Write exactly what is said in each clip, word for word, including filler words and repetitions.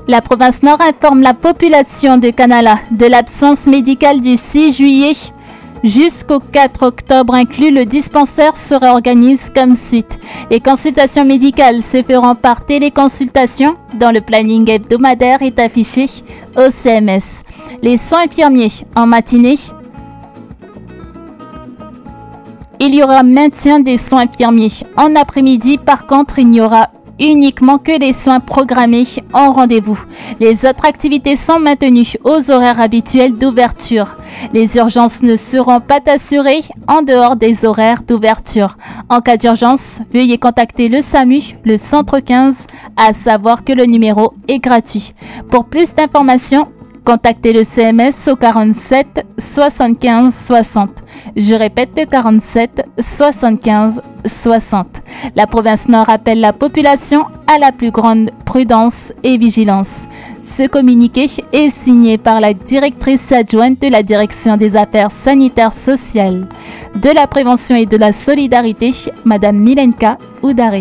La province Nord informe la population de Canala de l'absence médicale du six juillet jusqu'au quatre octobre inclus. Le dispensaire se réorganise comme suite. Les consultations médicales se feront par téléconsultation dont le planning hebdomadaire est affiché au C M S. Les soins infirmiers en matinée. Il y aura maintien des soins infirmiers. En après-midi, par contre, il n'y aura uniquement que des soins programmés en rendez-vous. Les autres activités sont maintenues aux horaires habituels d'ouverture. Les urgences ne seront pas assurées en dehors des horaires d'ouverture. En cas d'urgence, veuillez contacter le SAMU, le centre quinze, à savoir que le numéro est gratuit. Pour plus d'informations, contactez le C M S au quarante-sept soixante-quinze soixante. Je répète, le quarante-sept soixante-quinze soixante. La province Nord appelle la population à la plus grande prudence et vigilance. Ce communiqué est signé par la directrice adjointe de la Direction des Affaires sanitaires sociales, de la prévention et de la solidarité, Madame Milenka Oudaré.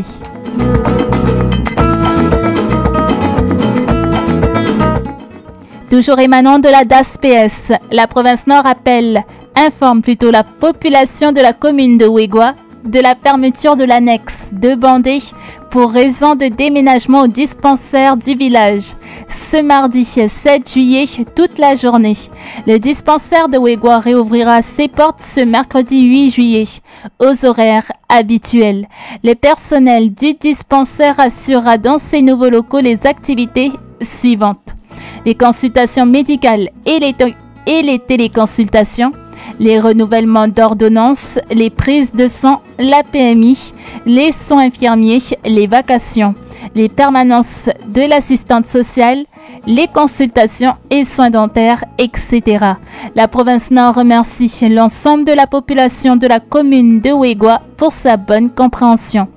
Toujours émanant de la D A S P S, la province Nord appelle, informe plutôt la population de la commune de Ouégoua de la fermeture de l'annexe de Bandé pour raison de déménagement au dispensaire du village. Ce mardi sept juillet, toute la journée. Le dispensaire de Ouégoua réouvrira ses portes ce mercredi huit juillet, aux horaires habituels. Le personnel du dispensaire assurera dans ces nouveaux locaux les activités suivantes: les consultations médicales et les, et les téléconsultations, les renouvellements d'ordonnances, les prises de sang, la P M I, les soins infirmiers, les vacations, les permanences de l'assistante sociale, les consultations et soins dentaires, et cetera. La province Nord remercie l'ensemble de la population de la commune de Ouégoua pour sa bonne compréhension.